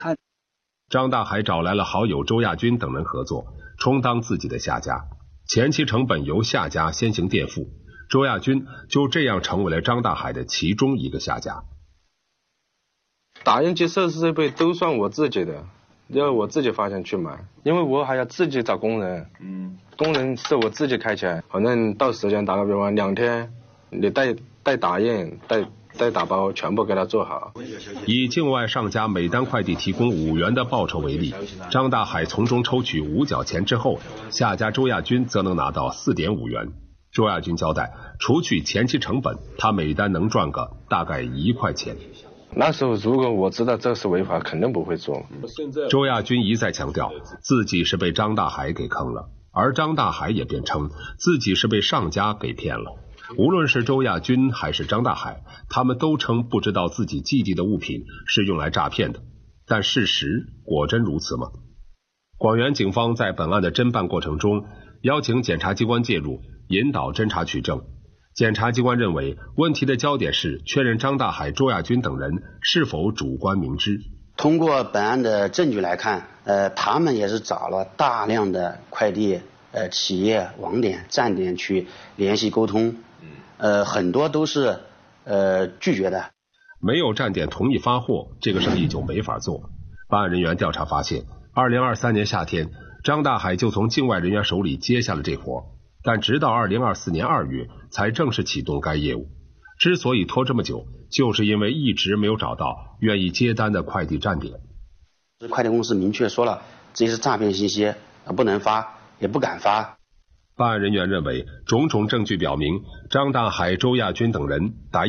张大海找来了好友周亚军等人合作，充当自己的下家，前期成本由下家先行垫付，周亚军就这样成为了张大海的其中一个下家。 打印机设备都算我自己的，要我自己花钱去买，因为我还要自己找工人，工人是我自己开钱，反正到时间打个比方，2天你带打印带打包全部给他做好。 以境外上家每单快递提供5元的报酬为例，张大海从中抽取5角钱之后，下家周亚军则能拿到4.5元。周亚军交代，除去前期成本，他每单能赚个大概1块钱。 那时候如果我知道这是违法，肯定不会做。 周亚军一再强调自己是被张大海给坑了，而张大海也辩称自己是被上家给骗了。无论是周亚军还是张大海，他们都称不知道自己寄递的物品是用来诈骗的，但事实果真如此吗？广元警方在本案的侦办过程中，邀请检察机关介入，引导侦查取证。检察机关认为，问题的焦点是确认张大海、周亚军等人是否主观明知。 通过本案的证据来看，他们也是找了大量的快递企业网点站点去联系沟通，很多都是拒绝的。 没有站点同意发货，这个生意就没法做。办案人员调查发现，2023年夏天，张大海就从境外人员手里接下了这活，但直到2024年2月才正式启动该业务。之所以拖这么久，就是因为一直没有找到愿意接单的快递站点。 快递公司明确说了，这是诈骗信息，不能发，也不敢发。 办案人员认为，种种证据表明，张大海、周亚军等人打